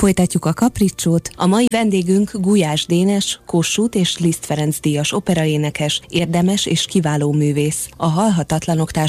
Folytatjuk a Kapricsót. A mai vendégünk Gulyás Dénes, Kossuth és Liszt Ferenc díjas operaénekes, érdemes és kiváló művész. A Halhatatlanok